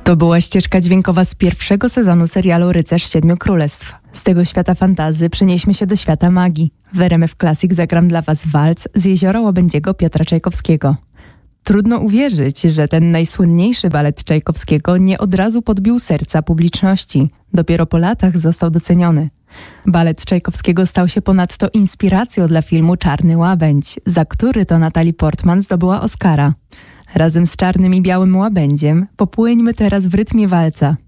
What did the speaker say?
To była ścieżka dźwiękowa z pierwszego sezonu serialu Rycerz Siedmiu Królestw. Z tego świata fantazy przenieśmy się do świata magii. W RMF Classic zagram dla Was walc z Jeziora Łabędziego Piotra Czajkowskiego. Trudno uwierzyć, że ten najsłynniejszy balet Czajkowskiego nie od razu podbił serca publiczności. Dopiero po latach został doceniony. Balet Czajkowskiego stał się ponadto inspiracją dla filmu Czarny Łabędź, za który to Natalie Portman zdobyła Oscara. Razem z Czarnym i Białym Łabędziem popłyńmy teraz w rytmie walca.